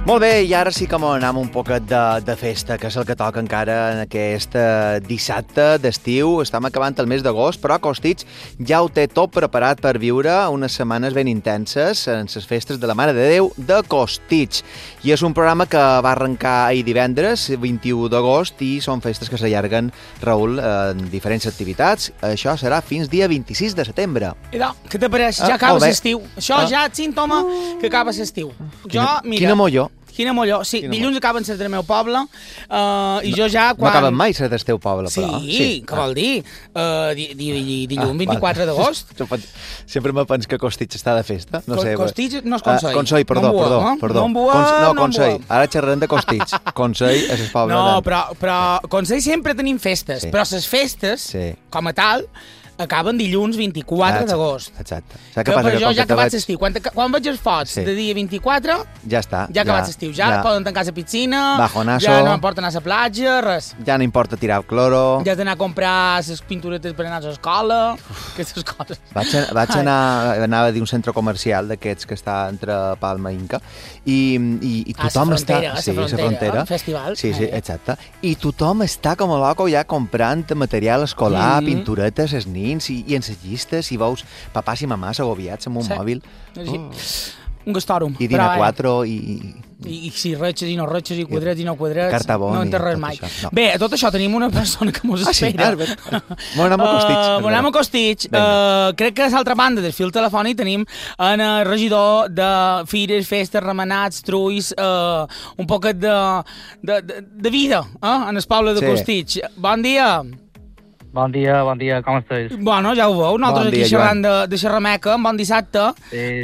Molt bé, i ara sí que anem un poquet de festa, que és el que toca encara en aquest dissabte d'estiu. Estem acabant el mes d'agost, però Costitx ja ho té tot preparat per viure unes setmanes ben intenses en les festes de la Mare de Déu de Costitx. I és un programa que va arrencar ahir divendres, 21 d'agost, i són festes que s'allarguen, Raül, en diferents activitats. Això serà fins dia 26 de setembre. Idò, què t'apareix? Ja acaba l'estiu. Això ja és símptoma que acaba l'estiu. Quina molló. Quina molló. Sí, dilluns acaben ser del meu poble i jo ja quan... No acaben mai ser del teu poble, però. Sí, què vol dir? Dilluns 24 d'agost. Sempre me pens que Costitx està de festa. Costitx no és Consell. Consell, perdó. No Consell. Ara xerrem de Costitx. Consell és el poble. No, però Consell sempre tenim festes, però les festes, com a tal, acaben dilluns 24 d'agost. Exacte. Però jo ja ha acabat l'estiu. Quan veig els fots de dia 24, ja està. Ja ha acabat l'estiu. Ja poden tancar la piscina, bajonazo, ja no importa anar a la platja, res. Ja no importa tirar el cloro. Ja has d'anar a comprar les pinturetes per anar a l'escola, aquestes coses. Vaig anava a dir un centre comercial d'aquests que està entre Palma i Inca i tothom està... A la frontera, festival. Sí, exacte. I tothom està com a loco ja comprant material escolar, pinturetes, els nins i en les llistes, i veus papàs i mamàs agobiats amb un mòbil. Un gastòrum. I dinar 4 i si retxes i no retxes, i quadrats i no quadrats, Cartabon, no enterres mai. Bé, a tot això tenim una persona que mos espera. M'ho anem a Costitx. M'ho anem a Costitx. Crec que a l'altra banda del fil telefònic tenim el regidor de fires, festes, remenats, trulls, un poquet de vida en el poble de Costitx. Bon dia. Bon dia, com estàs? Bueno, ja ho veu, nosaltres aquí xerrant de xerrameca, bon dissabte. Sí.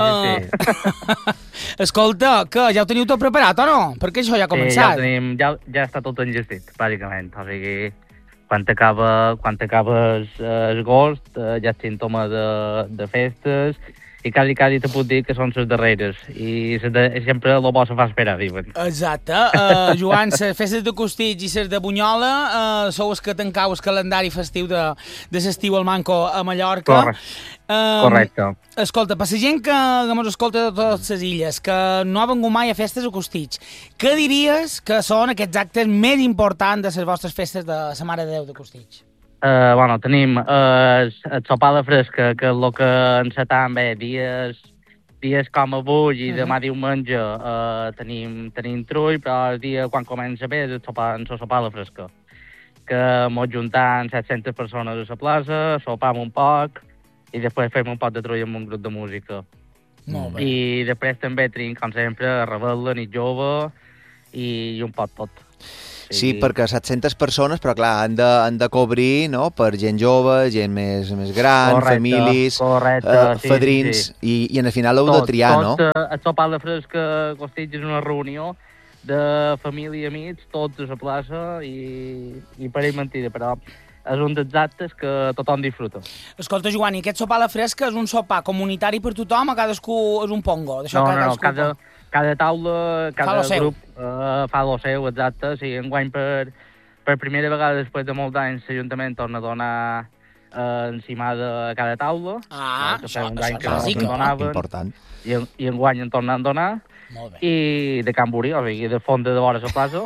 Escolta, que ja ho teniu tot preparat o no? Perquè això ja ha començat. Sí, ja està tot engestit, bàsicament. O sigui, quan acabes agost, ja és símptoma de festes, i quasi te puc dir que són les darreres, i sempre el bo se fa esperar, diuen. Exacte. Joan, les festes de Costitx i les de Bunyola sou els que tancau el calendari festiu de l'estiu al Manco a Mallorca. Correcte. Escolta, per la gent que ens escolta de totes les illes, que no ha vengut mai a festes a Costitx, què diries que són aquests actes més importants de les vostres festes de la Mare de Déu de Costitx? Tenim el sopar de fresca, que és el que encetam bé, dies com avui i demà diumenge tenim trull, però el dia quan comença bé és el sopar de fresca, que mos juntam 700 persones a la plaça, sopam un poc i després fem un poc de trull amb un grup de música. Molt bé. I després també tenim, com sempre, rebel·la, nit jove i un poc tot. Sí, perquè 700 persones, però clar, han de cobrir, no?, per gent jove, gent més gran, famílies, fadrins, i al final heu de triar, no? El sopar de fresca Costitx és una reunió de família i amics, tots a la plaça, i pareix mentida, però és un dels actes que tothom disfruta. Escolta, Joan, i aquest sopar de fresca és un sopar comunitari per tothom o cadascú és un pongo? No, cada taula, cada grup fa el seu, exacte. Sí, enguany per primera vegada després de molts anys l'Ajuntament torna a donar encimada a cada taula. Això és important. I enguany en tornen a donar. I de Can Burí, o sigui, de fons de vora la plaça.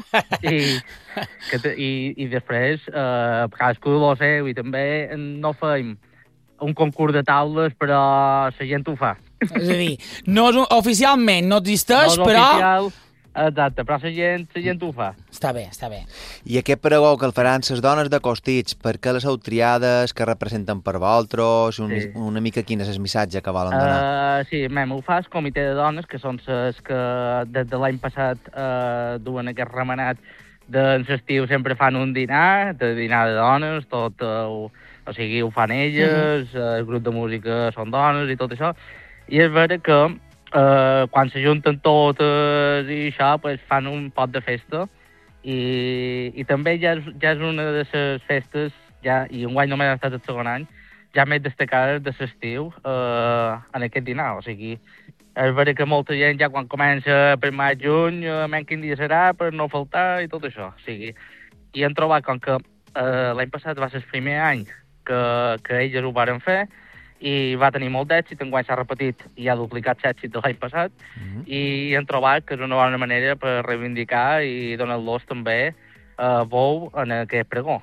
I després cadascú el seu, i també no fem un concurs de taules, però la gent ho fa. És a dir, oficialment no existeix, però... Exacte, però la gent ho fa. Està bé. I aquest pregó que el faran les dones de Costitx, per què les heu triades, que representen per vosaltres, una mica quin és el missatge que volen donar? Sí, ho fa el comitè de dones, que són les que des de l'any passat duen aquest remenat de l'estiu, sempre fan un dinar de dones, tot, o sigui, ho fan elles, el grup de música són dones i tot això. I és vera que quan s'ajunten totes i això, pues, fan un pot de festa i també ja és una de les festes, i enguany només ha estat el segon any, ja més destacades de l'estiu en aquest dinar. O sigui, és vera que molta gent ja quan comença per maig, juny, quin dia serà per no faltar i tot això. O sigui, i hem trobat com que l'any passat va ser el primer any que elles ho varen fer, i va tenir molt d'èxit, enguany s'ha repetit i ha duplicat l'èxit de l'any passat, i hem trobat que és una bona manera per reivindicar i donar-los també veu en aquest pregó.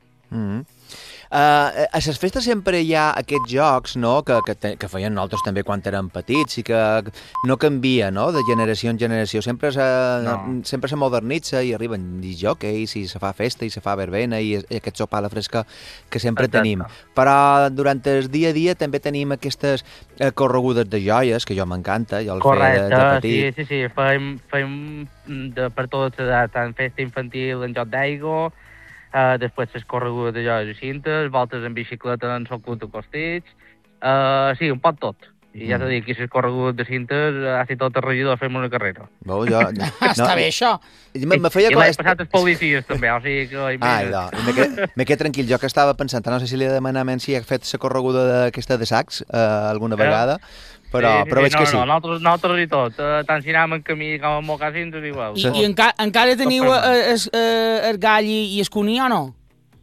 A les festes sempre hi ha aquests jocs, no?, que feien nosaltres també quan érem petits i que no canvia, no?, de generació en generació. Sempre se modernitza i arriben disjòqueis i se fa festa i se fa verbena i aquest sopar a la fresca que sempre tenim. Però durant el dia a dia també tenim aquestes corregudes de joies, que jo m'encanta, jo el feia de petit. Sí, fem per totes les edats, tant festa infantil en joc d'aigua, després les corregudes de joies i cintes, voltes en bicicleta en el club de Costits, sí, un pot tot. I ja t'ho dic, aquí les corregudes de cintes, quasi tot el regidor fem una carrera. Està bé, això. I l'any passat els policies també, o sigui que... Me quedo tranquil, jo que estava pensant, no sé si li he demanat a si ha fet la correguda aquesta de sacs alguna vegada, però veig que sí. No, nosaltres i tot, tant si anem en camí com en mocassins és igual. I encara teniu el gall i el cuní o no?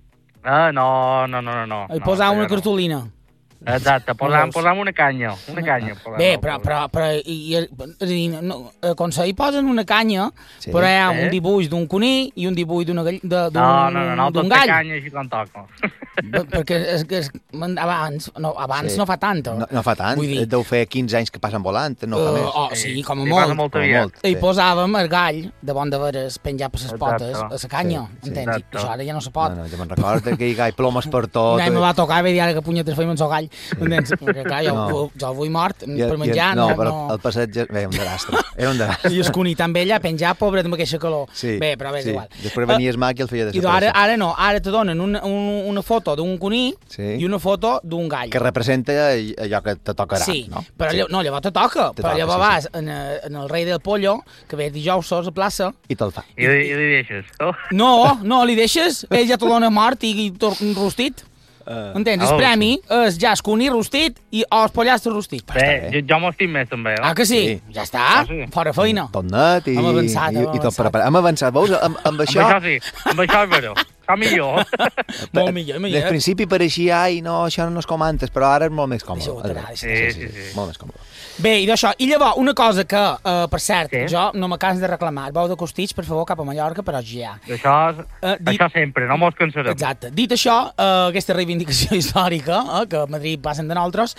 No. I posar una cartolina. Exacte, posam una canya. Bé, però quan se hi posen una canya, però hi ha un dibuix d'un cuní i un dibuix d'un gall. No, tot la canya així com toca. Perquè abans no fa tant. No fa tant, deu fer 15 anys que passen volant, no fa més. Sí, com a molt. I posàvem el gall de bon de veres penjat per les potes a la canya, entens? I això ara ja no se pot. Jo me'n recordo que hi ha plomes per tot. Me va tocar i ara que punyetes feim amb el gall. Perquè clar, jo vull mort per menjar. No, però el passeig era un desastre. I el cuní també allà penjat, pobret, amb aquesta calor. Bé, però és igual. Després venia el mag i el feia de sorpresa. Ara no, ara te donen una foto d'un cuní i una foto d'un gall. Que representa allò que te tocarà. Sí, però llavors te toca. Però llavors vas en el rei del pollo, que ve dijous a la plaça. I te'l fa. I li deixes, no? No, li deixes, ell ja te dona mort i rostit. Entens? El premi és ja el cuní rostit i els pollastres rostit. Bé, jo m'ho estic més també. Ah, que sí? Ja està, fora feina. Tot net i tot preparat. Hem avançat, veus? Amb això... Amb això és vera. Està millor. Molt millor. Al principi pareixia, no, això no és com antes, però ara és molt més còmode. Sí. Molt més còmode. Bé, i d'això, i llavors, una cosa que, per cert, jo no m'acabes de reclamar, el bou de Costits, per favor, cap a Mallorca, però ja. Això sempre, no mos cansarem. Exacte. Dit això, aquesta reivindicació històrica, que a Madrid passen de nosaltres,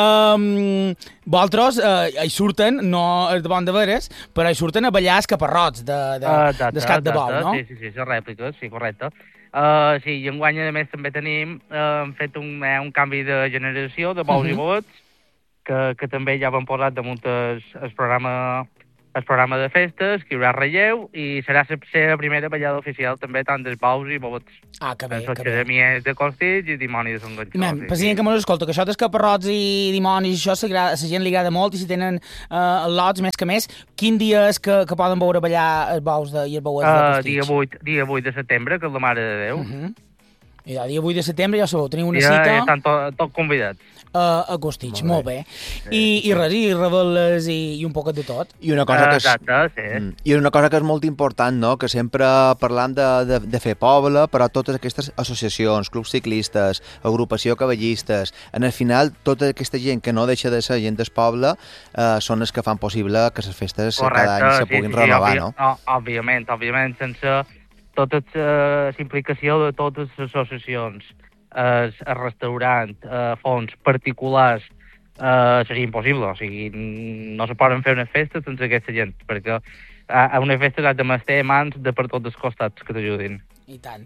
vosaltres hi surten, no de bon de veres, però hi surten a ballar els caparrots d'escat de bou, no? Sí, les rèpliques, sí, correcte. Sí, i enguany, a més, també hem fet un canvi de generació de bous i bouets, que també ja van posat damunt el programa de festes, que hi haurà relleu, i serà la primera ballada oficial també tant dels bous i bouets. Ah, que bé, que bé. Sots de Costits i dimonis de Sant Ganxó. Per gent que m'ho escolta, que això dels caparrots i dimonis, això a la gent li agrada molt, i si tenen lots més que més, quin dia és que poden veure ballar els bous i els bouets de Costits? Dia 8 de setembre, que és la Mare de Déu. I el dia 8 de setembre ja sabeu, teniu una cita... Ja estan tots convidats. A Costits, molt bé. I res, i reveles i un poquet de tot. I una cosa que és molt important, no?, que sempre parlam de fer poble, però totes aquestes associacions, clubs ciclistes, agrupació cavallistes, en el final, tota aquesta gent que no deixa de ser gent del poble són els que fan possible que les festes cada any se puguin renovar, no? Òbviament, sense tota la implicació de totes les associacions, el restaurant, fons particulars, seria impossible. O sigui, no se poden fer unes festes sense aquesta gent, perquè a unes festes has de mestre mans de per tots els costats que t'ajudin. I tant.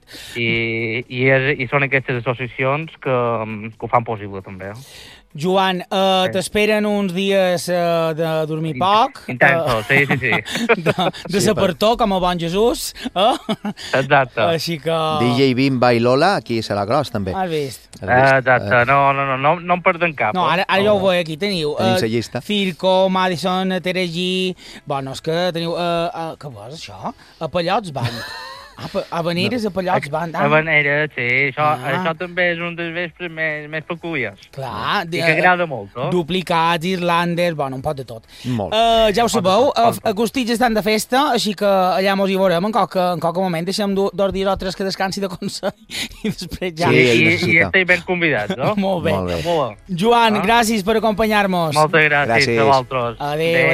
I són aquestes associacions que ho fan possible, també. Joan, t'esperen uns dies de dormir poc. Intensos, sí. De ser partó, com el bon Jesús. Exacte. Així que... DJ Bimba i Lola, aquí a Sala Gros, també. Has vist? Exacte, no em perden cap. No, ara ja ho veig, aquí teniu. Tenim la llista. Circo, Madison, Teregí... Bueno, és que teniu... Què vols, això? A Pallots Banc. Habaneres, a Pallots, van... Habaneres, sí, això també és un dels vespres més peculiars. Clar. I que agrada molt, no? Duplicats, Irlanders, bueno, un pot de tot. Molt. Ja ho sabeu, a Costitx estan de festa, així que allà mos hi veurem en qualque moment. Deixem 2 dies o 3 que descansi de consell i després ja... Sí, i estem ben convidats, no? Molt bé. Molt bé. Joan, gràcies per acompanyar-nos. Moltes gràcies a vosaltres. Adéu.